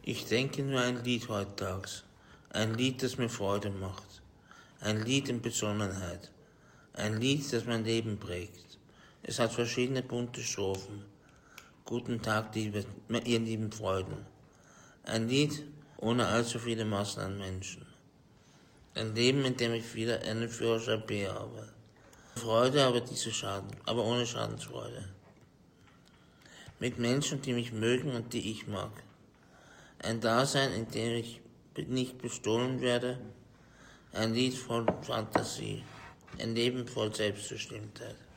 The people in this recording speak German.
Ich denke nur ein Lied heutags, ein Lied, das mir Freude macht, ein Lied in Besonnenheit, ein Lied, das mein Leben prägt. Es hat verschiedene bunte Strophen. Guten Tag, ihr lieben Freuden. Ein Lied ohne allzu viele Massen an Menschen. Ein Leben, in dem ich wieder einen Führerschein B habe. Freude, aber ohne Schadensfreude. Mit Menschen, die mich mögen und die ich mag. Ein Dasein, in dem ich nicht bestohlen werde. Ein Lied voll Fantasie. Ein Leben voll Selbstbestimmtheit.